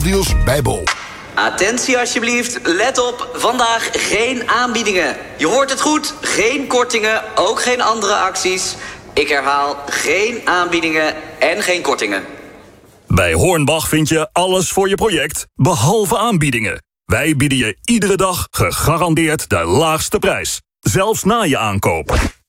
Deals bij Bol. Attentie alsjeblieft, let op, vandaag geen aanbiedingen. Je hoort het goed, geen kortingen, ook geen andere acties. Ik herhaal, geen aanbiedingen en geen kortingen. Bij Hornbach vind je alles voor je project, behalve aanbiedingen. Wij bieden je iedere dag gegarandeerd de laagste prijs. Zelfs na je aankoop.